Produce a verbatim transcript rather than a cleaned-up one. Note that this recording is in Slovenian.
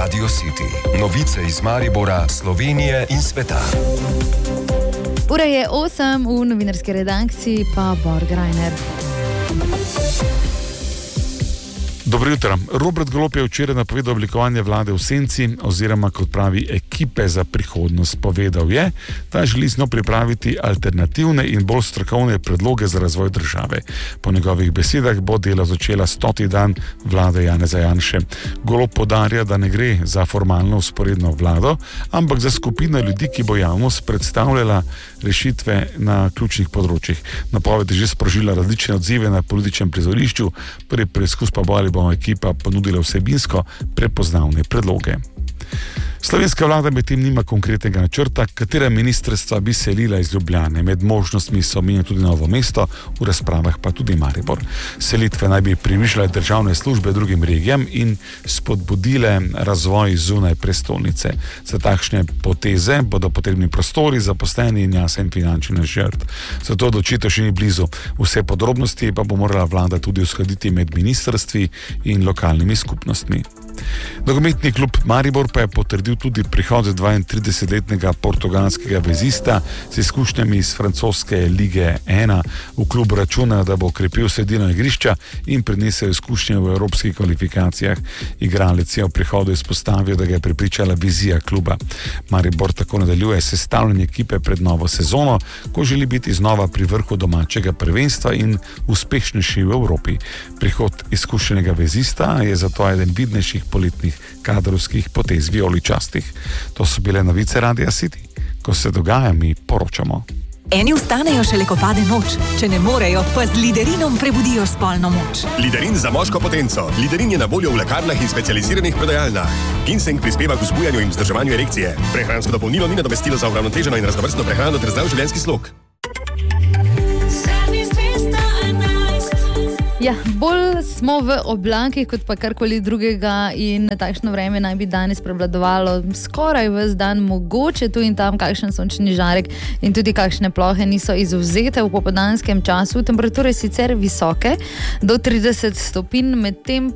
Radio City. Novice iz Maribora, Slovenije in sveta. Ura je osem, v novinarski redakciji pa Borg Reiner. Dobro jutro. Robert Golob je včeraj napovedal oblikovanje vlade v senci oziroma, kot pravi, ekipe za prihodnost. Povedal je, da želi z njo pripraviti alternativne in bolj strokovne predloge za razvoj države. Po njegovih besedah bo delo začela stoti dan vlade Janeza Janše. Golob poudarja, da ne gre za formalno vzporedno vlado, ampak za skupino ljudi, ki bo javnost predstavljala rešitve na ključnih področjih. Napoved je že sprožila različne odzive na političnem prizorišču, prvi preizkus pa bo, ali bo ekipa ponudila vsebinsko prepoznavne predloge. Slovenska vlada medtem nima konkretnega načrta, katera ministrstva bi selila iz Ljubljane. Med možnostmi so omenjene tudi Novo mesto, v razpravah pa tudi Maribor. Selitve naj bi približale državne službe drugim regijam in spodbudile razvoj zunaj prestolnice. Za takšne poteze bodo potrebni prostori, zaposleni in jasen finančni načrt. Zato odločitev še ni blizu. Vse podrobnosti pa bo morala vlada tudi uskladiti med ministrstvi in lokalnimi skupnostmi. Nogometni klub Maribor pa je potrdil tudi prihod dvaintridesetletnega portugalskega vezista z izkušnjami iz francoske lige ena. V klubu računajo, da bo okrepil sredino igrišča in prinesel izkušnje v evropskih kvalifikacijah. Igralec je v prihodu izpostavil, da ga je prepričala vizija kluba. Maribor tako nadaljuje sestavljanje ekipe pred novo sezono, ko želi biti znova pri vrhu domačega prvenstva in uspešnejši v Evropi. Prihod izkušenega vezista je zato eden vidnejših poletnih kadrovskih potez vijoličastih. To so bile novice Radia City. Ko se dogaja, mi poročamo. Eni vstanejo šele, ko pade noč. Če ne morejo, pa z Liderinom prebudijo spolno moč. Liderin za moško potenco. Liderin je na voljo v lekarnah in specializiranih prodajalnah. Ginseng prispeva k vzbujanju in vzdrževanju erekcije. Prehransko dopolnilo ni nadomestilo za uravnoteženo in raznovrstno prehrano ter zdrav življenjski slog. Ja, bolj smo v oblakih kot pa karkoli drugega in takšno vreme naj bi danes prevladovalo skoraj ves dan, mogoče tu in tam kakšen sončni žarek in tudi kakšne plohe niso izvzete v popoldanskem času. Temperature sicer visoke, do trideset stopinj, medtem